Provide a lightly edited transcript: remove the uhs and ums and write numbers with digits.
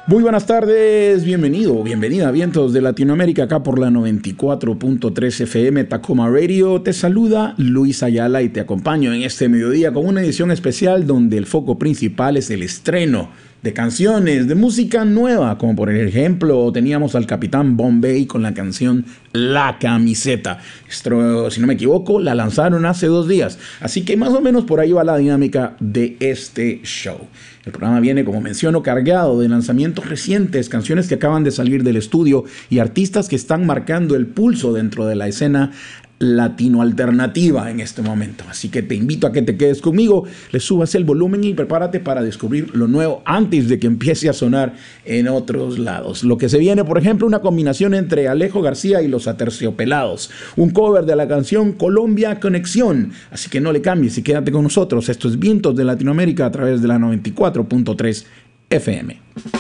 Muy buenas tardes, bienvenido, bienvenida a Vientos de Latinoamérica, acá por la 94.3 FM Tacoma Radio. Te saluda Luis Ayala y te acompaño en este mediodía con una edición especial donde el foco principal es el estreno de canciones, de música nueva, como por ejemplo teníamos al Capitán Bombay con la canción La Camiseta. Esto, si no me equivoco, la lanzaron hace 2 días, así que más o menos por ahí va la dinámica de este show. El programa viene, como menciono, cargado de lanzamientos recientes, canciones que acaban de salir del estudio y artistas que están marcando el pulso dentro de la escena latino alternativa en este momento. Así que te invito a que te quedes conmigo, le subas el volumen y prepárate para descubrir lo nuevo antes de que empiece a sonar en otros lados. Lo que se viene, por ejemplo, una combinación entre Alejo García y Los Aterciopelados, un cover de la canción Colombia Conexión. Así que no le cambies y quédate con nosotros. Esto es Vientos de Latinoamérica a través de la 94.3 FM.